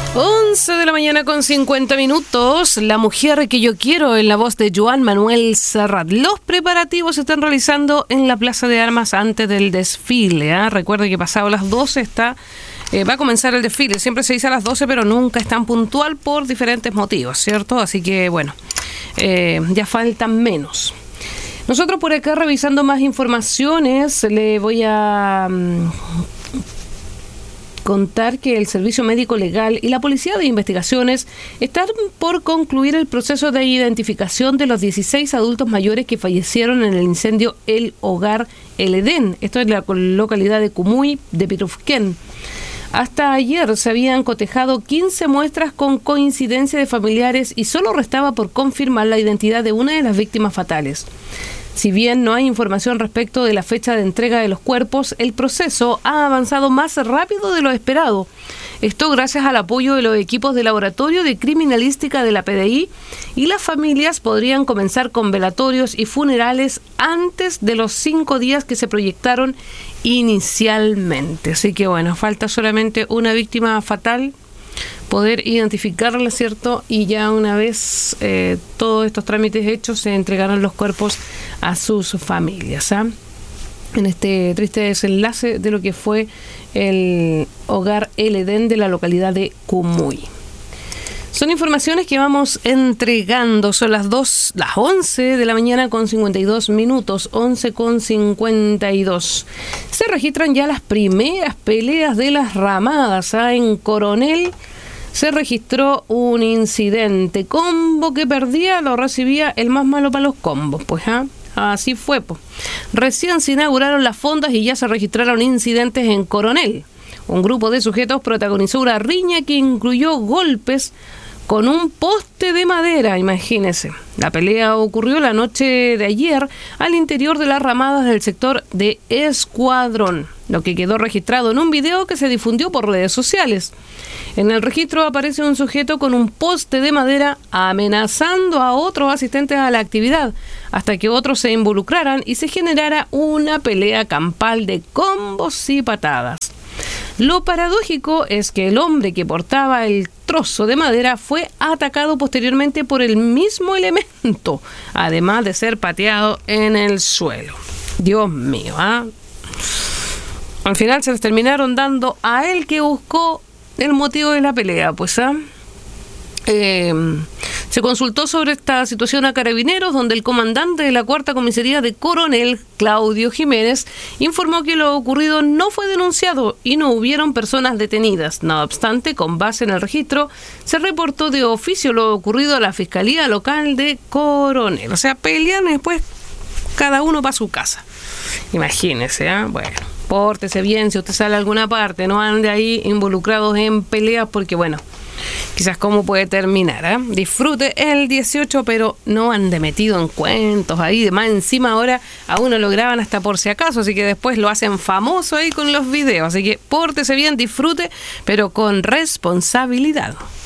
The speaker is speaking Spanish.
11 de la mañana con 50 minutos. La mujer que yo quiero, en la voz de Joan Manuel Serrat. Los preparativos se están realizando en la Plaza de Armas antes del desfile. Recuerde que pasado las 12 va a comenzar el desfile. Siempre se dice a las 12, pero nunca es tan puntual por diferentes motivos, ¿cierto? Así que, bueno, ya faltan menos. Nosotros por acá, revisando más informaciones, le voy a contar que el Servicio Médico Legal y la Policía de Investigaciones están por concluir el proceso de identificación de los 16 adultos mayores que fallecieron en el incendio El Hogar El Edén. Esto es la localidad de Cumuy, de Pirufquén. Hasta ayer se habían cotejado 15 muestras con coincidencia de familiares y solo restaba por confirmar la identidad de una de las víctimas fatales. Si bien no hay información respecto de la fecha de entrega de los cuerpos, el proceso ha avanzado más rápido de lo esperado. Esto gracias al apoyo de los equipos de laboratorio de criminalística de la PDI, y las familias podrían comenzar con velatorios y funerales antes de los 5 días que se proyectaron inicialmente. Así que bueno, falta solamente una víctima fatal, poder identificarla, ¿cierto? Y ya una vez todos estos trámites hechos, se entregarán los cuerpos a sus familias, en este triste desenlace de lo que fue el Hogar El Edén de la localidad de Cumuy. Son informaciones que vamos entregando. Son las 11 de la mañana con 52 minutos, 11 con 52. Se registran ya las primeras peleas de las ramadas. En Coronel se registró un incidente. Combo que perdía lo recibía el más malo para los combos, pues así fue, pues. Recién se inauguraron las fondas y ya se registraron incidentes en Coronel. Un grupo de sujetos protagonizó una riña que incluyó golpes con un poste de madera, imagínense. La pelea ocurrió la noche de ayer al interior de las ramadas del sector de Escuadrón, lo que quedó registrado en un video que se difundió por redes sociales. En el registro aparece un sujeto con un poste de madera amenazando a otros asistentes a la actividad, hasta que otros se involucraran y se generara una pelea campal de combos y patadas. Lo paradójico es que el hombre que portaba el trozo de madera fue atacado posteriormente por el mismo elemento, además de ser pateado en el suelo. Dios mío, Al final se les terminaron dando a él, que buscó el motivo de la pelea, pues, se consultó sobre esta situación a Carabineros, donde el comandante de la Cuarta Comisaría de Coronel, Claudio Jiménez, informó que lo ocurrido no fue denunciado y no hubieron personas detenidas. No obstante, con base en el registro, se reportó de oficio lo ocurrido a la Fiscalía Local de Coronel. O sea, pelean y después cada uno para su casa. Imagínese, Bueno, pórtese bien si usted sale a alguna parte, no ande ahí involucrados en peleas, porque bueno, quizás cómo puede terminar, Disfrute el 18, pero no ande metido en cuentos ahí. De más encima ahora a uno lo graban hasta por si acaso, así que después lo hacen famoso ahí con los videos. Así que pórtese bien, disfrute, pero con responsabilidad.